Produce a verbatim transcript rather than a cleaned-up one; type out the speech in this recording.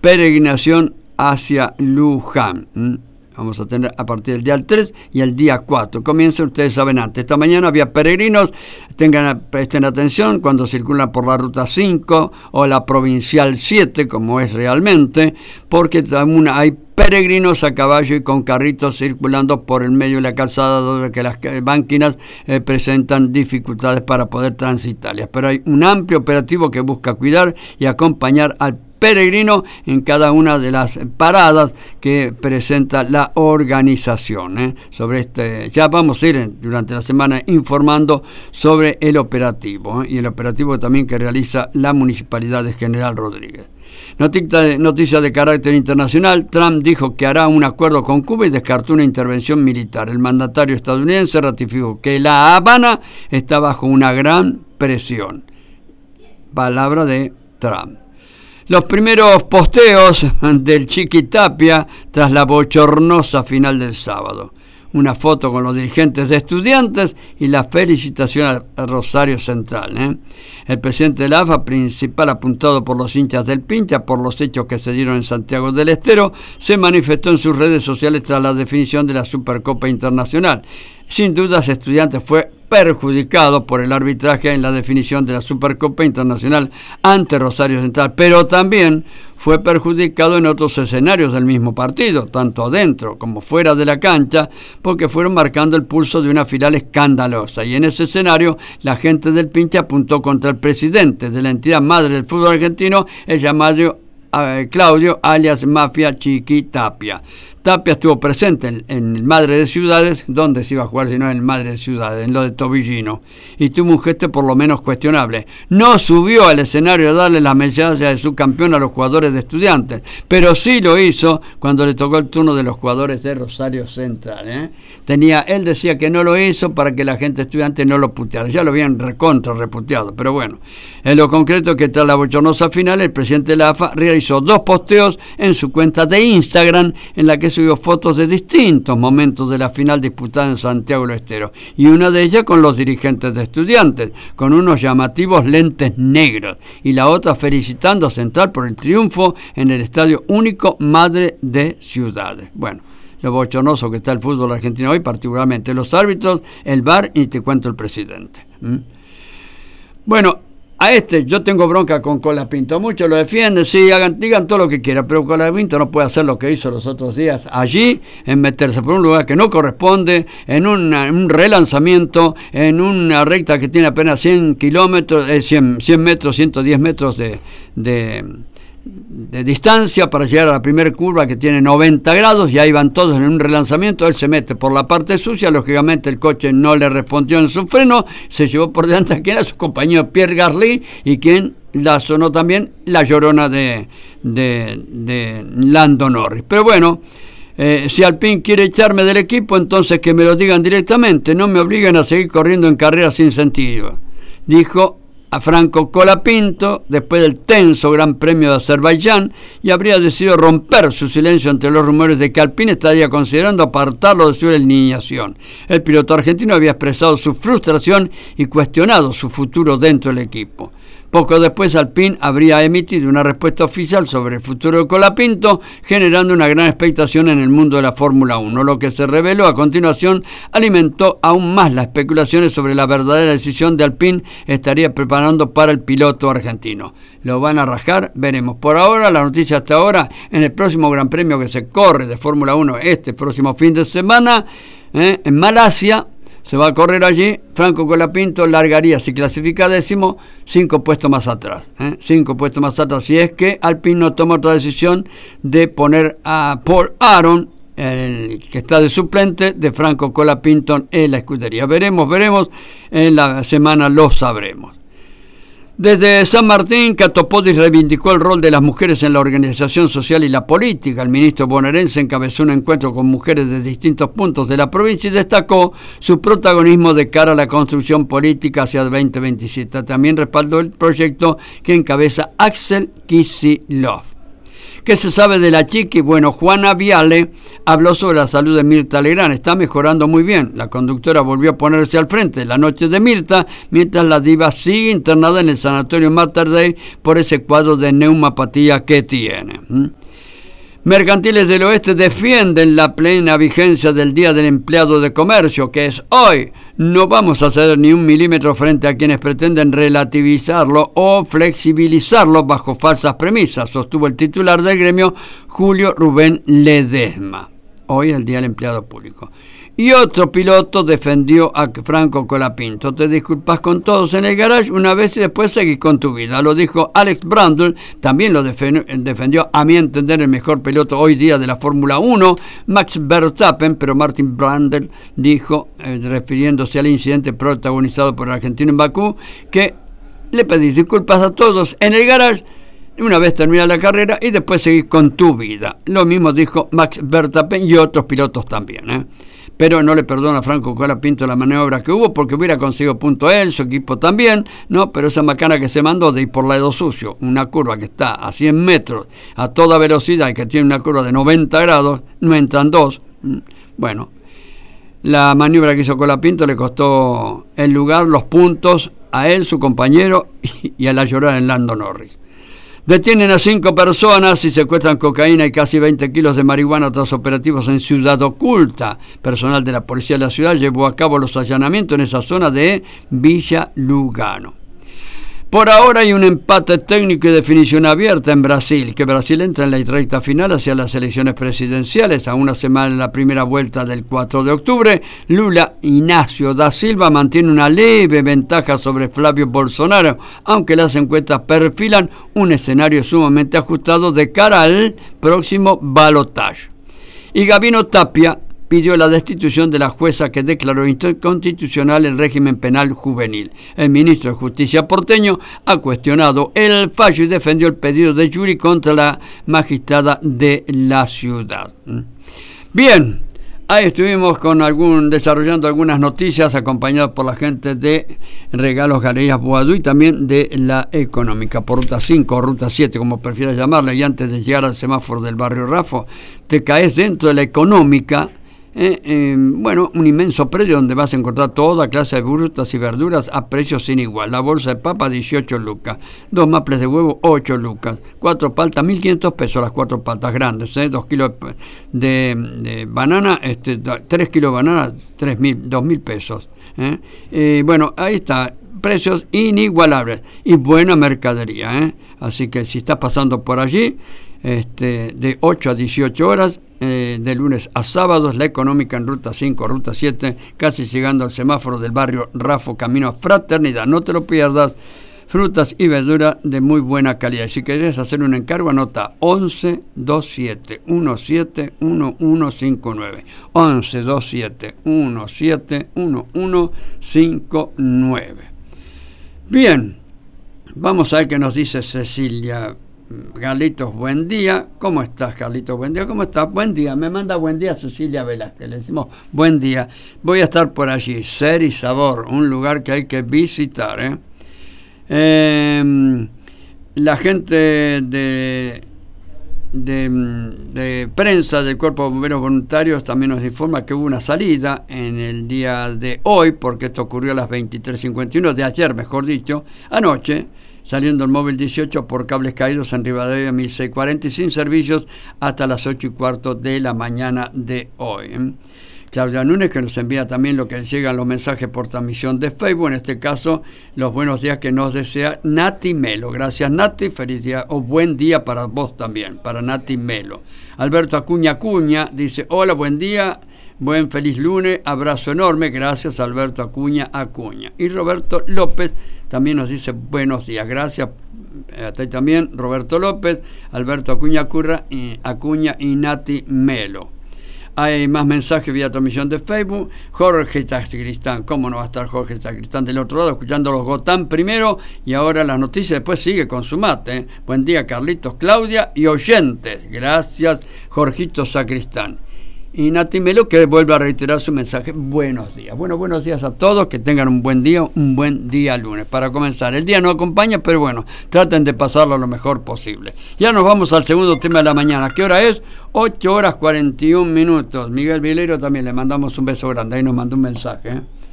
peregrinación hacia Luján. ¿Mm? Vamos a tener a partir del día tres y el día cuatro. Comienzan, ustedes saben antes. Esta mañana había peregrinos. Tengan, presten atención cuando circulan por la ruta cinco o la provincial siete, como es realmente, porque hay peregrinos a caballo y con carritos circulando por el medio de la calzada, donde que las máquinas eh, presentan dificultades para poder transitarlas. Pero hay un amplio operativo que busca cuidar y acompañar al peregrino en cada una de las paradas que presenta la organización. ¿eh? Sobre este, ya vamos a ir durante la semana informando sobre el operativo ¿eh? y el operativo también que realiza la Municipalidad de General Rodríguez. Noticia, noticia de carácter internacional. Trump dijo que hará un acuerdo con Cuba y descartó una intervención militar. El mandatario estadounidense ratificó que La Habana está bajo una gran presión. Palabra de Trump. Los primeros posteos del Chiqui Tapia tras la bochornosa final del sábado. Una foto con los dirigentes de Estudiantes y la felicitación a Rosario Central. ¿eh? El presidente de la A F A, principal apuntado por los hinchas del Pincha por los hechos que se dieron en Santiago del Estero, se manifestó en sus redes sociales tras la definición de la Supercopa Internacional. Sin dudas, Estudiantes fue perjudicado por el arbitraje en la definición de la Supercopa Internacional ante Rosario Central, pero también fue perjudicado en otros escenarios del mismo partido, tanto dentro como fuera de la cancha, porque fueron marcando el pulso de una final escandalosa. Y en ese escenario, la gente del Pincha apuntó contra el presidente de la entidad madre del fútbol argentino, el llamado eh, Claudio, alias Mafia Chiqui Tapia. Tapia estuvo presente en, en el Madre de Ciudades, donde se iba a jugar si no en el Madre de Ciudades, en lo de Tobillino, y tuvo un gesto por lo menos cuestionable. No subió al escenario a darle la medalla de subcampeón a los jugadores de Estudiantes, pero sí lo hizo cuando le tocó el turno de los jugadores de Rosario Central. ¿eh? Tenía, él decía que no lo hizo para que la gente estudiante no lo puteara, ya lo habían recontra reputeado, pero bueno, en lo concreto que tras la bochornosa final, el presidente de la A F A realizó dos posteos en su cuenta de Instagram, en la que subió fotos de distintos momentos de la final disputada en Santiago del Estero, y una de ellas con los dirigentes de Estudiantes, con unos llamativos lentes negros, y la otra felicitando a Central por el triunfo en el Estadio Único Madre de Ciudades. Bueno, lo bochornoso que está el fútbol argentino hoy, particularmente los árbitros, el V A R y te cuento el presidente. ¿Mm? Bueno, a este yo tengo bronca con Colapinto, muchos lo defienden, sí, hagan, digan todo lo que quieran, pero Colapinto no puede hacer lo que hizo los otros días allí, en meterse por un lugar que no corresponde, en una, un relanzamiento, en una recta que tiene apenas cien kilómetros, eh, cien, cien metros, ciento diez metros de, de, de distancia para llegar a la primera curva que tiene noventa grados, y ahí van todos en un relanzamiento. Él se mete por la parte sucia, lógicamente el coche no le respondió en su freno, se llevó por delante a quien era su compañero Pierre Gasly, y quien la sonó también la llorona de, de, de Lando Norris. Pero bueno, eh, si Alpine quiere echarme del equipo, entonces que me lo digan directamente, no me obliguen a seguir corriendo en carreras sin sentido, dijo a Franco Colapinto después del tenso Gran Premio de Azerbaiyán, y habría decidido romper su silencio ante los rumores de que Alpine estaría considerando apartarlo de su alineación. El piloto argentino había expresado su frustración y cuestionado su futuro dentro del equipo. Poco después, Alpine habría emitido una respuesta oficial sobre el futuro de Colapinto, generando una gran expectación en el mundo de la Fórmula uno. Lo que se reveló a continuación alimentó aún más las especulaciones sobre la verdadera decisión de Alpine estaría preparando para el piloto argentino. ¿Lo van a rajar? Veremos. Por ahora, la noticia hasta ahora, en el próximo Gran Premio que se corre de Fórmula uno este próximo fin de semana, eh, en Malasia, se va a correr allí, Franco Colapinto largaría, si clasifica décimo, cinco puestos más atrás. ¿eh? Cinco puestos más atrás, si es que Alpine no toma otra decisión de poner a Paul Aron, el que está de suplente de Franco Colapinto en la escudería. Veremos, veremos, en la semana lo sabremos. Desde San Martín, Catopodis reivindicó el rol de las mujeres en la organización social y la política. El ministro bonaerense encabezó un encuentro con mujeres de distintos puntos de la provincia y destacó su protagonismo de cara a la construcción política hacia el veinte veintisiete. También respaldó el proyecto que encabeza Axel Kicillof. ¿Qué se sabe de la Chiqui? Bueno, Juana Viale habló sobre la salud de Mirta Legrand. Está mejorando muy bien. La conductora volvió a ponerse al frente de la noche de Mirta, mientras la diva sigue internada en el sanatorio Mater Dei por ese cuadro de neumopatía que tiene. ¿Mm? Mercantiles del Oeste defienden la plena vigencia del Día del Empleado de Comercio, que es hoy. No vamos a ceder ni un milímetro frente a quienes pretenden relativizarlo o flexibilizarlo bajo falsas premisas, sostuvo el titular del gremio, Julio Rubén Ledesma. Hoy es el Día del Empleado Público. Y otro piloto defendió a Franco Colapinto. Te disculpas con todos en el garage una vez y después seguís con tu vida. Lo dijo Alex Brundle. También lo defendió, a mi entender, el mejor piloto hoy día de la Fórmula uno, Max Verstappen. Pero Martin Brundle dijo, eh, refiriéndose al incidente protagonizado por el argentino en Bakú, que le pedís disculpas a todos en el garage una vez termina la carrera y después seguís con tu vida. Lo mismo dijo Max Verstappen y otros pilotos también, ¿eh? Pero no le perdona a Franco Colapinto la maniobra que hubo, porque hubiera conseguido punto él, su equipo también, ¿no? Pero esa macana que se mandó de ir por lado sucio, una curva que está a cien metros, a toda velocidad y que tiene una curva de noventa grados, no entran dos. Bueno, la maniobra que hizo Colapinto le costó el lugar, los puntos, a él, su compañero y a la llorada en Lando Norris. Detienen a cinco personas y secuestran cocaína y casi veinte kilos de marihuana tras operativos en Ciudad Oculta. Personal de la policía de la ciudad llevó a cabo los allanamientos en esa zona de Villa Lugano. Por ahora hay un empate técnico y definición abierta en Brasil, que Brasil entra en la recta final hacia las elecciones presidenciales. A una semana en la primera vuelta del cuatro de octubre, Lula Inácio da Silva mantiene una leve ventaja sobre Flavio Bolsonaro, aunque las encuestas perfilan un escenario sumamente ajustado de cara al próximo balotaje. Y Gabino Tapia pidió la destitución de la jueza que declaró inconstitucional el régimen penal juvenil. El ministro de Justicia porteño ha cuestionado el fallo y defendió el pedido de jury contra la magistrada de la ciudad. Bien, ahí estuvimos con algún, desarrollando algunas noticias acompañados por la gente de Regalos Galerías Boadú y también de La Económica, por ruta cinco o ruta siete, como prefieras llamarla, y antes de llegar al semáforo del barrio Rafo, te caes dentro de La Económica. Eh, eh, bueno, un inmenso predio donde vas a encontrar toda clase de frutas y verduras a precios sin igual. La bolsa de papa, dieciocho lucas. Dos maples de huevo, ocho lucas. Cuatro paltas, mil quinientos pesos las cuatro paltas grandes. Eh, dos kilos de, de banana, este, tres kilos de banana, tres mil, dos mil pesos. Eh. Eh, bueno, ahí está. Precios inigualables y buena mercadería. Eh. Así que si estás pasando por allí, este, de ocho a dieciocho horas, eh, de lunes a sábados, La Económica en ruta cinco, ruta siete, casi llegando al semáforo del barrio Rafo, camino a Fraternidad. No te lo pierdas, frutas y verduras de muy buena calidad. Si querés hacer un encargo, anota once veintisiete diecisiete once cincuenta y nueve. once veintisiete diecisiete once cincuenta y nueve. Bien, vamos a ver qué nos dice Cecilia. Carlitos, buen día. ¿Cómo estás, Carlitos? Buen día. ¿Cómo estás? Buen día. Me manda buen día Cecilia Velázquez. Le decimos buen día. Voy a estar por allí. Ser y Sabor, un lugar que hay que visitar. ¿eh? Eh, la gente de, de, de prensa del Cuerpo de Bomberos Voluntarios también nos informa que hubo una salida en el día de hoy, porque esto ocurrió a las veintitrés cincuenta y uno, de ayer, mejor dicho, anoche, saliendo el móvil dieciocho por cables caídos en Rivadavia mil seiscientos cuarenta y sin servicios hasta las ocho y cuarto de la mañana de hoy. ¿eh? Claudia Núñez, que nos envía también lo que llegan los mensajes por transmisión de Facebook, en este caso los buenos días que nos desea Nati Melo. Gracias, Nati, feliz día o buen día para vos también, para Nati Melo. Alberto Acuña Acuña dice, hola, buen día, buen feliz lunes, abrazo enorme, gracias Alberto Acuña Acuña. Y Roberto López también nos dice buenos días, gracias a ti también Roberto López, Alberto Acuña Curra, y Acuña y Nati Melo. Hay más mensajes vía transmisión de Facebook. Jorge Sacristán, ¿cómo no va a estar Jorge Sacristán del otro lado, escuchando los Gotán primero y ahora las noticias, después sigue con su mate? ¿eh? Buen día, Carlitos, Claudia y oyentes. Gracias, Jorgito Sacristán. Y Nati Melo, que vuelve a reiterar su mensaje. Buenos días. Bueno, buenos días a todos. Que tengan un buen día, un buen día lunes. Para comenzar, el día no acompaña, pero bueno, traten de pasarlo lo mejor posible. Ya nos vamos al segundo tema de la mañana. ¿Qué hora es? ocho horas cuarenta y un minutos. Miguel Vilero también le mandamos un beso grande. Ahí nos mandó un mensaje, ¿eh?